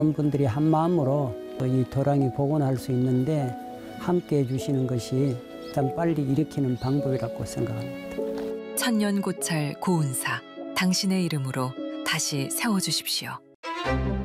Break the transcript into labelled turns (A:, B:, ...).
A: 분들이 한 마음으로 이 도랑이 복원할 수 있는데 함께 해주시는 것이 가장 빨리 일으키는 방법이라고 생각합니다.
B: 천년고찰 고운사, 당신의 이름으로 다시 세워주십시오.